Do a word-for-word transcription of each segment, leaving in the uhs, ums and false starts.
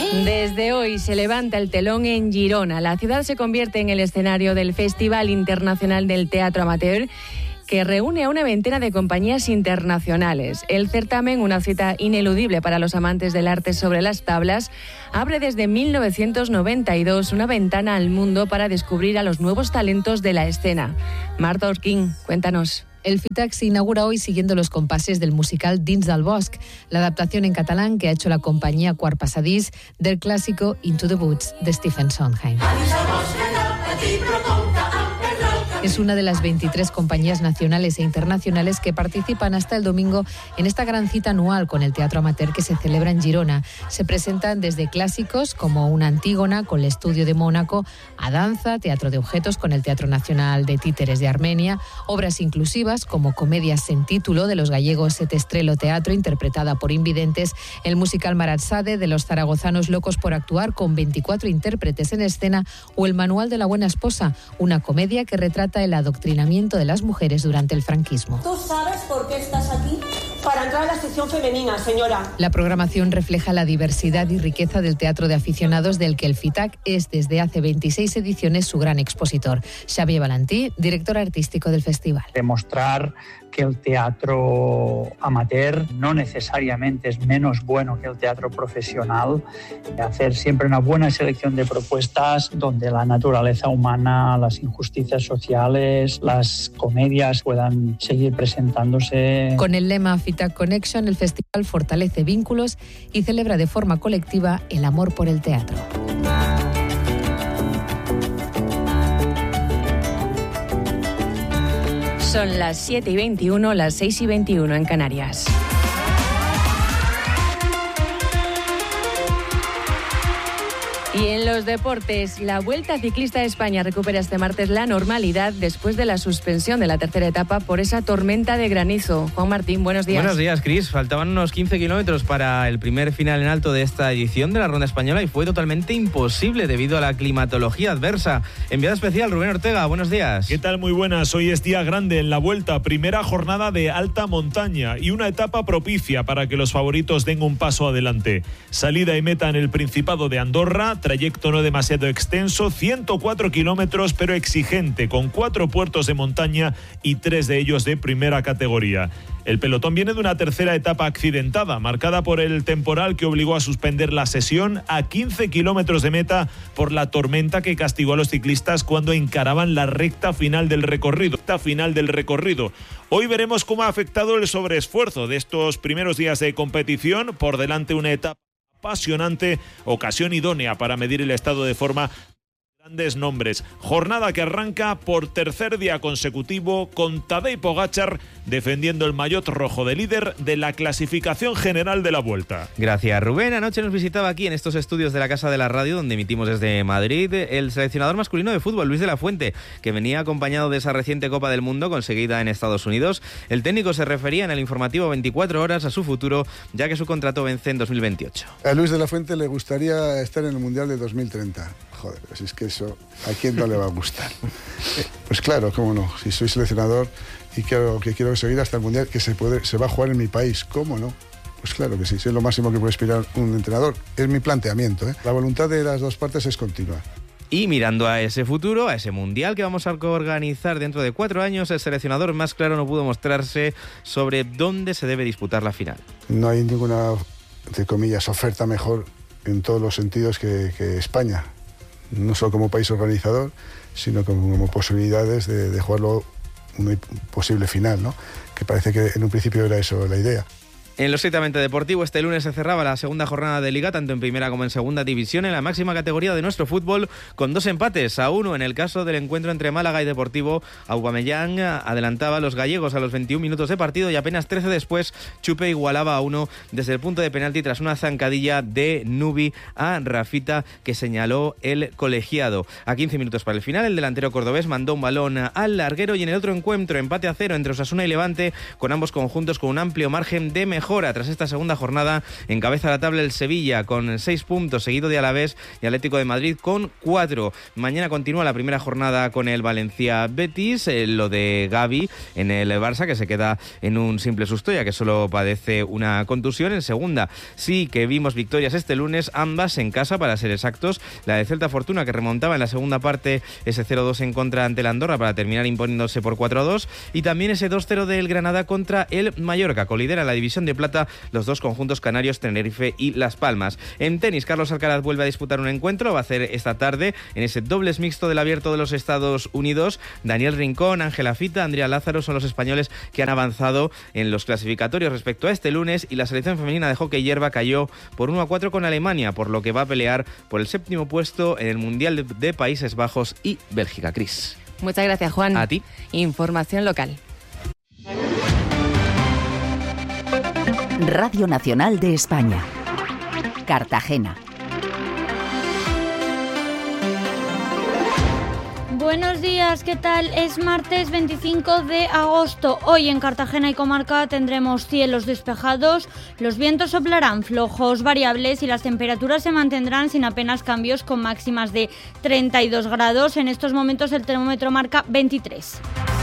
Desde hoy se levanta el telón en Girona. La ciudad se convierte en el escenario del Festival Internacional del Teatro Amateur, que reúne a una veintena de compañías internacionales. El certamen, una cita ineludible para los amantes del arte sobre las tablas, abre desde mil novecientos noventa y dos una ventana al mundo para descubrir a los nuevos talentos de la escena. Marta Orquín, cuéntanos. El FITAC se inaugura hoy siguiendo los compases del musical Dins del Bosc, la adaptación en catalán que ha hecho la compañía Quart Passadís del clásico Into the Woods de Stephen Sondheim. Es una de las veintitrés compañías nacionales e internacionales que participan hasta el domingo en esta gran cita anual con el teatro amateur que se celebra en Girona. Se presentan desde clásicos como una Antígona con el Estudio de Mónaco, a danza, teatro de objetos con el Teatro Nacional de Títeres de Armenia, obras inclusivas como comedias sin título de los gallegos Et Estrelo Teatro, interpretada por invidentes, el musical Maratsade de los zaragozanos Locos por Actuar con veinticuatro intérpretes en escena, o el Manual de la Buena Esposa, una comedia que retrata el adoctrinamiento de las mujeres durante el franquismo. ¿Tú sabes por qué estás aquí? Para entrar a la sección femenina, señora. La programación refleja la diversidad y riqueza del teatro de aficionados del que el FITAC es desde hace veintiséis ediciones su gran expositor. Xavier Valentí, director artístico del festival. Demostrar que el teatro amateur no necesariamente es menos bueno que el teatro profesional, hacer siempre una buena selección de propuestas donde la naturaleza humana, las injusticias sociales, las comedias puedan seguir presentándose. Con el lema FITAC Connection, el festival fortalece vínculos y celebra de forma colectiva el amor por el teatro. Son las siete y veintiuno, las seis y veintiuno en Canarias. Y en los deportes, la Vuelta Ciclista de España recupera este martes la normalidad después de la suspensión de la tercera etapa por esa tormenta de granizo. Juan Martín, buenos días. Buenos días, Cris. Faltaban unos quince kilómetros para el primer final en alto de esta edición de la Ronda Española y fue totalmente imposible debido a la climatología adversa. Enviado especial, Rubén Ortega, buenos días. ¿Qué tal? Muy buenas. Hoy es día grande en la Vuelta, primera jornada de alta montaña y una etapa propicia para que los favoritos den un paso adelante. Salida y meta en el Principado de Andorra, trayecto no demasiado extenso, ciento cuatro kilómetros pero exigente, con cuatro puertos de montaña y tres de ellos de primera categoría. El pelotón viene de una tercera etapa accidentada, marcada por el temporal que obligó a suspender la sesión a quince kilómetros de meta por la tormenta que castigó a los ciclistas cuando encaraban la recta final del recorrido. Recta final del recorrido. Hoy veremos cómo ha afectado el sobreesfuerzo de estos primeros días de competición. Por delante una etapa apasionante, ocasión idónea para medir el estado de forma. Grandes nombres. Jornada que arranca por tercer día consecutivo con Tadej Pogačar defendiendo el maillot rojo de líder de la clasificación general de la Vuelta. Gracias, Rubén. Anoche nos visitaba aquí en estos estudios de la Casa de la Radio, donde emitimos desde Madrid, el seleccionador masculino de fútbol, Luis de la Fuente, que venía acompañado de esa reciente Copa del Mundo conseguida en Estados Unidos. El técnico se refería en el informativo veinticuatro horas a su futuro, ya que su contrato vence en dos mil veintiocho. A Luis de la Fuente le gustaría estar en el Mundial de dos mil treinta. Joder, pues es que eso, ¿a quién no le va a gustar? Pues claro, cómo no, si soy seleccionador y quiero, que quiero seguir hasta el Mundial, que se, puede, se va a jugar en mi país, ¿cómo no? Pues claro que sí, es lo máximo que puede aspirar un entrenador. Es mi planteamiento, ¿eh? La voluntad de las dos partes es continua. Y mirando a ese futuro, a ese mundial que vamos a organizar dentro de cuatro años, el seleccionador más claro no pudo mostrarse sobre dónde se debe disputar la final. No hay ninguna, entre comillas, oferta mejor en todos los sentidos que, que España. No solo como país organizador, sino como, como posibilidades de, de jugarlo una posible final, ¿no? Que parece que en un principio era eso la idea. En lo estrictamente deportivo, este lunes se cerraba la segunda jornada de Liga, tanto en primera como en segunda división, en la máxima categoría de nuestro fútbol, con dos empates a uno en el caso del encuentro entre Málaga y Deportivo. Aubameyang adelantaba a los gallegos a los veintiún minutos de partido y apenas trece después, Chupe igualaba a uno desde el punto de penalti tras una zancadilla de Nubi a Rafita, que señaló el colegiado. A quince minutos para el final, el delantero cordobés mandó un balón al larguero y en el otro encuentro, empate a cero entre Osasuna y Levante, con ambos conjuntos con un amplio margen de mejora. mejora. Tras esta segunda jornada encabeza la tabla el Sevilla con seis puntos, seguido de Alavés y Atlético de Madrid con cuatro. Mañana continúa la primera jornada con el Valencia Betis, eh, lo de Gavi en el Barça, que se queda en un simple susto ya que solo padece una contusión. En segunda sí que vimos victorias este lunes, ambas en casa para ser exactos, la de Celta Fortuna, que remontaba en la segunda parte ese cero dos en contra ante el Andorra para terminar imponiéndose por cuatro a dos, y también ese dos cero del Granada contra el Mallorca. Colidera la división de plata los dos conjuntos canarios, Tenerife y Las Palmas. En tenis, Carlos Alcaraz vuelve a disputar un encuentro, va a hacer esta tarde en ese dobles mixto del Abierto de los Estados Unidos. Daniel Rincón, Ángela Fita, Andrea Lázaro son los españoles que han avanzado en los clasificatorios respecto a este lunes, y la selección femenina de hockey hierba cayó por uno a cuatro con Alemania, por lo que va a pelear por el séptimo puesto en el Mundial de, de Países Bajos y Bélgica. Cris. Muchas gracias, Juan. A ti. Información local. Radio Nacional de España. Cartagena. Buenos días, ¿qué tal? Es martes veinticinco de agosto. Hoy en Cartagena y comarca tendremos cielos despejados, los vientos soplarán flojos, variables y las temperaturas se mantendrán sin apenas cambios, con máximas de treinta y dos grados. En estos momentos el termómetro marca veintitrés.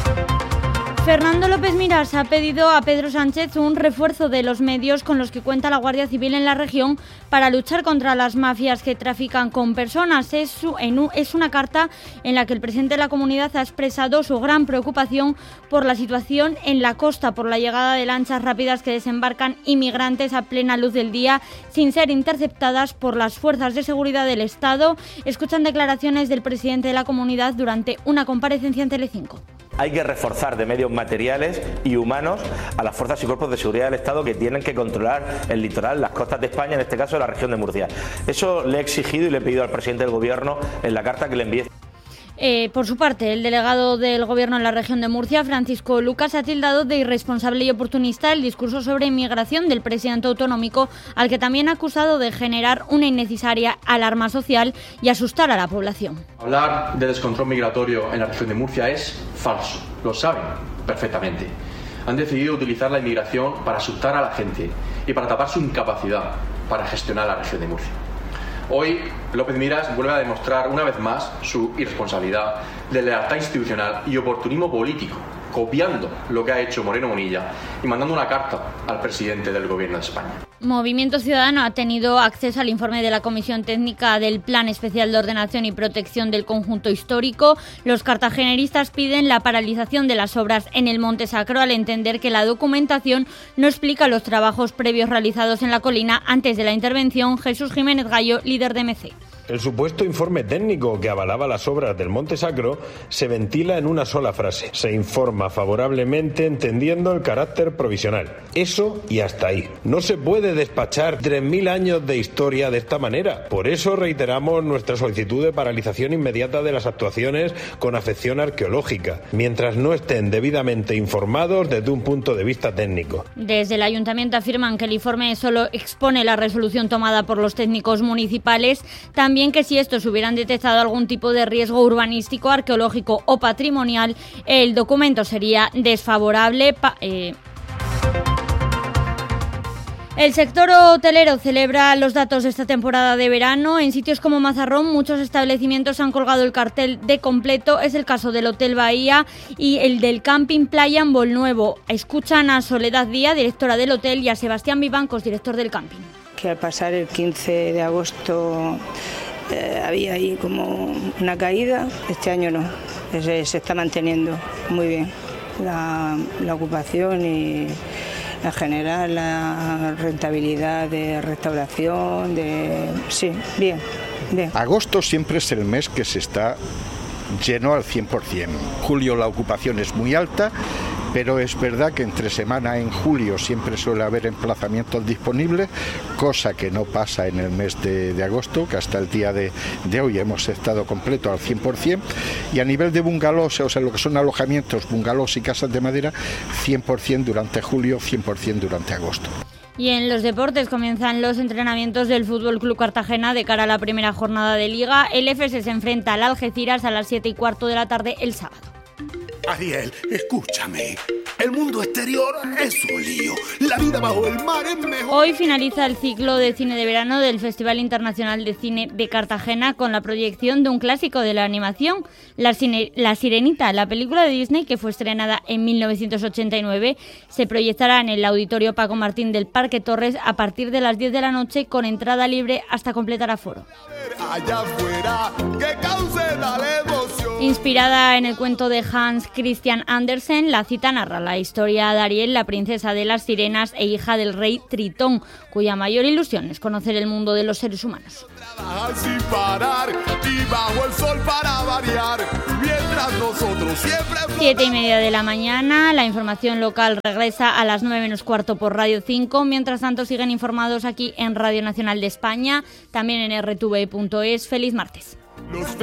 Fernando López Miras ha pedido a Pedro Sánchez un refuerzo de los medios con los que cuenta la Guardia Civil en la región para luchar contra las mafias que trafican con personas. Es, su, en un, es una carta en la que el presidente de la comunidad ha expresado su gran preocupación por la situación en la costa, por la llegada de lanchas rápidas que desembarcan inmigrantes a plena luz del día sin ser interceptadas por las fuerzas de seguridad del Estado. Escuchan declaraciones del presidente de la comunidad durante una comparecencia en Telecinco. Hay que reforzar de medios materiales y humanos a las fuerzas y cuerpos de seguridad del Estado que tienen que controlar el litoral, las costas de España, en este caso la región de Murcia. Eso le he exigido y le he pedido al presidente del Gobierno en la carta que le envié. Eh, por su parte, el delegado del Gobierno en la región de Murcia, Francisco Lucas, ha tildado de irresponsable y oportunista el discurso sobre inmigración del presidente autonómico, al que también ha acusado de generar una innecesaria alarma social y asustar a la población. Hablar de descontrol migratorio en la región de Murcia es falso, lo saben perfectamente. Han decidido utilizar la inmigración para asustar a la gente y para tapar su incapacidad para gestionar la región de Murcia. Hoy, López Miras vuelve a demostrar una vez más su irresponsabilidad, deslealtad institucional y oportunismo político, copiando lo que ha hecho Moreno Bonilla y mandando una carta al presidente del Gobierno de España. Movimiento Ciudadano ha tenido acceso al informe de la Comisión Técnica del Plan Especial de Ordenación y Protección del Conjunto Histórico. Los cartageneristas piden la paralización de las obras en el Monte Sacro al entender que la documentación no explica los trabajos previos realizados en la colina antes de la intervención. Jesús Jiménez Gallo, líder de M C. El supuesto informe técnico que avalaba las obras del Monte Sacro se ventila en una sola frase. Se informa favorablemente entendiendo el carácter provisional. Eso y hasta ahí. No se puede despachar tres mil años de historia de esta manera. Por eso reiteramos nuestra solicitud de paralización inmediata de las actuaciones con afección arqueológica, mientras no estén debidamente informados desde un punto de vista técnico. Desde el Ayuntamiento afirman que el informe solo expone la resolución tomada por los técnicos municipales. También También que si estos hubieran detectado algún tipo de riesgo urbanístico, arqueológico o patrimonial, el documento sería desfavorable. Pa- eh. El sector hotelero celebra los datos de esta temporada de verano. En sitios como Mazarrón, muchos establecimientos han colgado el cartel de completo. Es el caso del Hotel Bahía y el del Camping Playa en Bolnuevo. Escuchan a Soledad Díaz, directora del hotel, y a Sebastián Vivancos, director del camping. Que al pasar el quince de agosto eh, había ahí como una caída, este año no, se, se está manteniendo muy bien la, la ocupación y en general la rentabilidad de restauración, de sí, bien, bien. Agosto siempre es el mes que se está lleno al cien por ciento. Julio la ocupación es muy alta, pero es verdad que entre semana en julio siempre suele haber emplazamientos disponibles, cosa que no pasa en el mes de, de agosto, que hasta el día de, de hoy hemos estado completo al cien por ciento, y a nivel de bungalows, o sea, lo que son alojamientos, bungalows y casas de madera, cien por ciento durante julio, cien por ciento durante agosto. Y en los deportes comienzan los entrenamientos del Fútbol Club Cartagena de cara a la primera jornada de Liga. El F S se enfrenta al Algeciras a las siete y cuarto de la tarde el sábado. Ariel, escúchame. El mundo exterior es un lío. La vida bajo el mar es mejor. Hoy finaliza el ciclo de cine de verano del Festival Internacional de Cine de Cartagena con la proyección de un clásico de la animación, La, Cine, La Sirenita, la película de Disney que fue estrenada en mil novecientos ochenta y nueve. Se proyectará en el Auditorio Paco Martín del Parque Torres a partir de las diez de la noche con entrada libre hasta completar aforo. Allá afuera, que cause tal emoción. Inspirada en el cuento de Hans Christian Andersen, la cita narra la historia de Ariel, la princesa de las sirenas e hija del rey Tritón, cuya mayor ilusión es conocer el mundo de los seres humanos. Sin parar y bajo el sol para variar, mientras nosotros siempre... Siete y media de la mañana, la información local regresa a las nueve menos cuarto por Radio cinco. Mientras tanto, siguen informados aquí en Radio Nacional de España, también en erre te ve punto es. Feliz martes. Los